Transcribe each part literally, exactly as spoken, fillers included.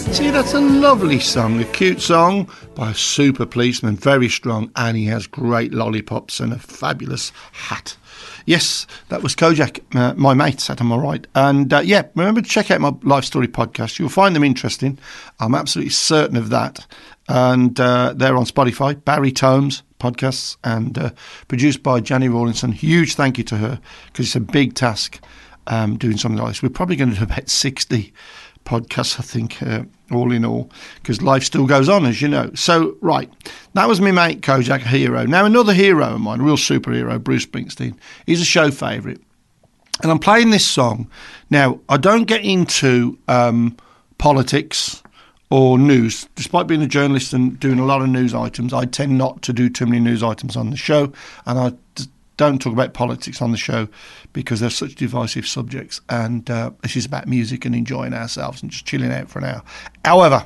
See, that's a lovely song, a cute song by a super policeman, very strong, and he has great lollipops and a fabulous hat. Yes, that was Kojak, uh, my mate, sat on my right. And uh, yeah, remember to check out my Life Story podcast. You'll find them interesting. I'm absolutely certain of that. And uh, they're on Spotify, Barry Tomes podcasts, and uh, produced by Jenny Rawlinson. Huge thank you to her, because it's a big task um, doing something like this. We're probably going to do about sixty podcasts, I think, uh, all in all, because life still goes on, as you know. So, right, that was my mate Kojak, a hero. Now, another hero of mine, a real superhero, Bruce Springsteen. He's a show favourite. And I'm playing this song. Now, I don't get into um, politics or news. Despite being a journalist and doing a lot of news items, I tend not to do too many news items on the show, and I don't talk about politics on the show because they're such divisive subjects, and uh, this is about music and enjoying ourselves and just chilling out for an hour. However,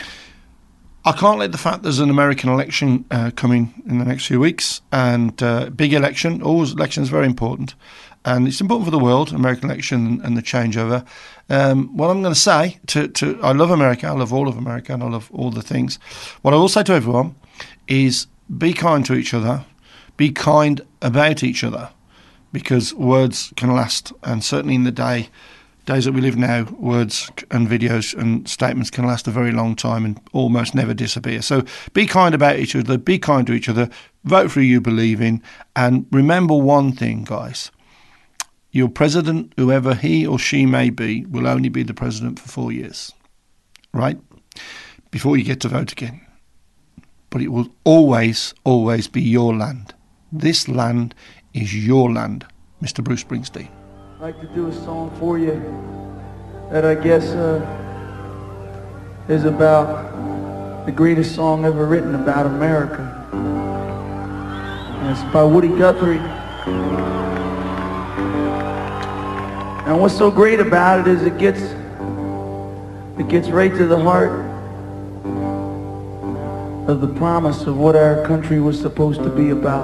I can't let the fact there's an American election uh, coming in the next few weeks, and uh, big election, always elections very important, and it's important for the world, American election and the changeover. Um, what I'm going to say, to, to I love America, I love all of America, and I love all the things. What I will say to everyone is be kind to each other, be kind about each other, because words can last, and certainly in the day days that we live now, words and videos and statements can last a very long time and almost never disappear. So be kind about each other, be kind to each other, vote for who you believe in, and remember one thing, guys. Your president, whoever he or she may be, will only be the president for four years, right? Before you get to vote again. But it will always, always be your land. This land is your land, Mister Bruce Springsteen. I'd like to do a song for you that I guess uh, is about the greatest song ever written about America. And it's by Woody Guthrie. And what's so great about it is it gets, it gets right to the heart of the promise of what our country was supposed to be about.